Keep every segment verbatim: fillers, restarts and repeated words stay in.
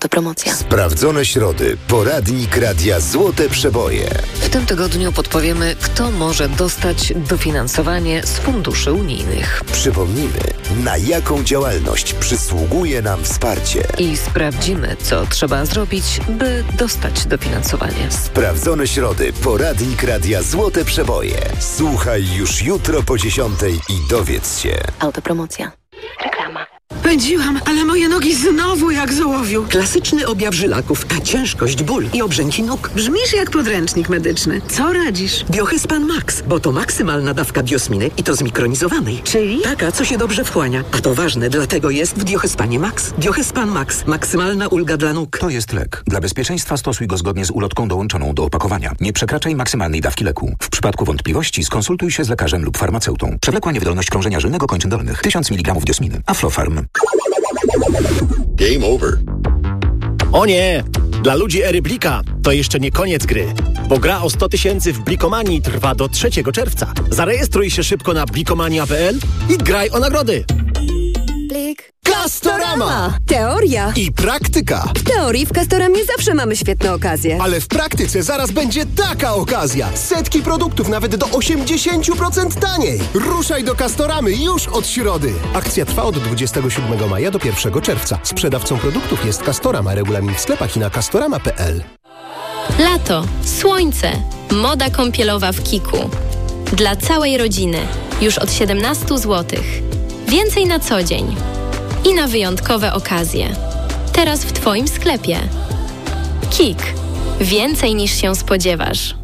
Autopromocja. Sprawdzone środy. Poradnik Radia Złote Przeboje. W tym tygodniu podpowiemy, kto może dostać dofinansowanie z funduszy unijnych. Przypomnijmy, na jaką działalność przysługuje nam wsparcie. I sprawdzimy, co trzeba zrobić, by dostać dofinansowanie. Sprawdzone środy. Poradnik Radia Złote Przeboje. Słuchaj już jutro po dziesiątej i dowiedz się. Autopromocja. Reklama. Pędziłam, ale moje nogi znowu jak z ołowiu. Klasyczny objaw żylaków, ciężkość, ból i obrzęki nóg. Brzmisz jak podręcznik medyczny. Co radzisz? Biohyspan Max, bo to maksymalna dawka biosminy i to zmikronizowanej. Czyli? Taka, co się dobrze wchłania. A to ważne, dlatego jest w Biohyspanie Max. Biohyspan Max. Maksymalna ulga dla nóg. To jest lek. Dla bezpieczeństwa stosuj go zgodnie z ulotką dołączoną do opakowania. Nie przekraczaj maksymalnej dawki leku. W przypadku wątpliwości skonsultuj się z lekarzem lub farmaceutą. Przewlekła niewydolność krążenia żylnego kończyn dolnych. tysiąc miligramów diosminy. Aflofarm. Game over. O nie! Dla ludzi ery Blika to jeszcze nie koniec gry, bo gra o sto tysięcy w Blikomanii trwa do trzeciego czerwca. Zarejestruj się szybko na blikomania kropka p l i graj o nagrody. Blik. Castorama! Teoria I praktyka. W teorii w Castoramie zawsze mamy świetne okazje. Ale w praktyce zaraz będzie taka okazja. Setki produktów nawet do osiemdziesiąt procent taniej. Ruszaj do Castoramy już od środy. Akcja trwa od dwudziestego siódmego maja do pierwszego czerwca. Sprzedawcą produktów jest Castorama. Regulamin w sklepach i na castorama kropka p l. Lato, słońce, moda kąpielowa w Kiku. Dla całej rodziny. Już od siedemnaście złotych. Więcej na co dzień. I na wyjątkowe okazje. Teraz w Twoim sklepie. Kik. Więcej niż się spodziewasz.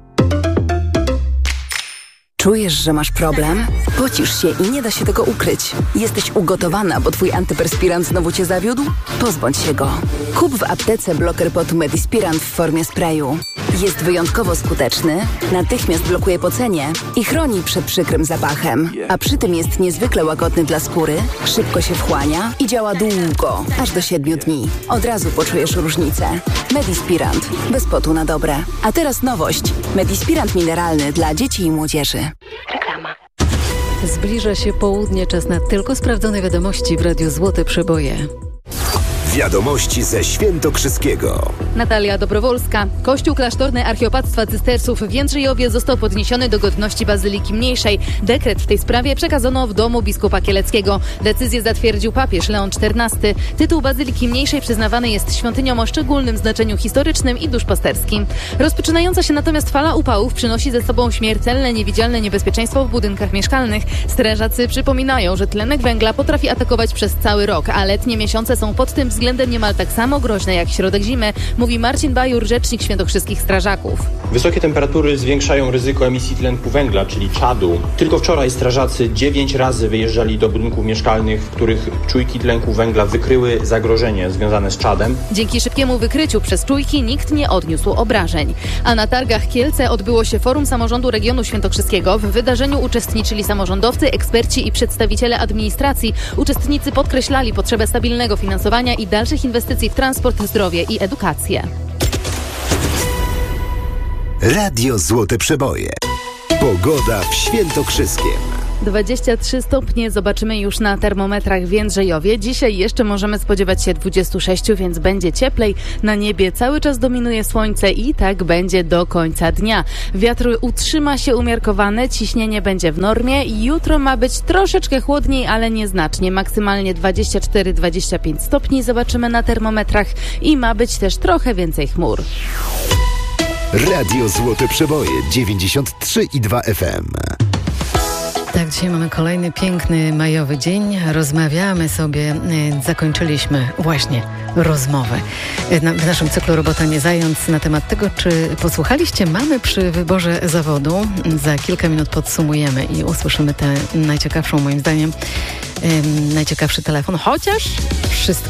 Czujesz, że masz problem? Pocisz się i nie da się tego ukryć. Jesteś ugotowana, bo twój antyperspirant znowu cię zawiódł? Pozbądź się go. Kup w aptece bloker potu Medispirant w formie sprayu. Jest wyjątkowo skuteczny, natychmiast blokuje pocenie i chroni przed przykrym zapachem. A przy tym jest niezwykle łagodny dla skóry, szybko się wchłania i działa długo, aż do siedmiu dni. Od razu poczujesz różnicę. Medispirant. Bez potu na dobre. A teraz nowość. Medispirant mineralny dla dzieci i młodzieży. Reklama. Zbliża się południe, czas na tylko sprawdzone wiadomości w Radiu Złote Przeboje. Wiadomości ze Świętokrzyskiego. Natalia Dobrowolska. Kościół klasztorny archiopactwa cystersów w Jędrzejowie został podniesiony do godności Bazyliki Mniejszej. Dekret w tej sprawie przekazano w domu biskupa Kieleckiego. Decyzję zatwierdził papież Leon czternasty. Tytuł Bazyliki Mniejszej przyznawany jest świątyniom o szczególnym znaczeniu historycznym i duszpasterskim. Rozpoczynająca się natomiast fala upałów przynosi ze sobą śmiertelne, niewidzialne niebezpieczeństwo w budynkach mieszkalnych. Strażacy przypominają, że tlenek węgla potrafi atakować przez cały rok, a letnie miesiące są pod tym względem niemal tak samo groźne jak środek zimy, mówi Marcin Bajur, rzecznik świętokrzyskich strażaków. Wysokie temperatury zwiększają ryzyko emisji tlenku węgla, czyli czadu. Tylko wczoraj strażacy dziewięć razy wyjeżdżali do budynków mieszkalnych, w których czujki tlenku węgla wykryły zagrożenie związane z czadem. Dzięki szybkiemu wykryciu przez czujki nikt nie odniósł obrażeń. A na targach Kielce odbyło się Forum Samorządu Regionu Świętokrzyskiego. W wydarzeniu uczestniczyli samorządowcy, eksperci i przedstawiciele administracji. Uczestnicy podkreślali potrzebę stabilnego finansowania i dalszych inwestycji w transport, zdrowie i edukację. Radio Złote Przeboje. Pogoda w Świętokrzyskiem. dwadzieścia trzy stopnie zobaczymy już na termometrach w Jędrzejowie. Dzisiaj jeszcze możemy spodziewać się dwudziestu sześciu, więc będzie cieplej. Na niebie cały czas dominuje słońce i tak będzie do końca dnia. Wiatr utrzyma się umiarkowany, ciśnienie będzie w normie. Jutro ma być troszeczkę chłodniej, ale nieznacznie. Maksymalnie dwadzieścia cztery dwadzieścia pięć stopni zobaczymy na termometrach i ma być też trochę więcej chmur. Radio Złote Przeboje dziewięćdziesiąt trzy i dwa F M. Tak, dzisiaj mamy kolejny piękny majowy dzień. Rozmawiamy sobie, zakończyliśmy właśnie rozmowę w naszym cyklu Robota nie zając na temat tego, czy posłuchaliście mamy przy wyborze zawodu. Za kilka minut podsumujemy i usłyszymy tę najciekawszą, moim zdaniem, najciekawszy telefon, chociaż wszystko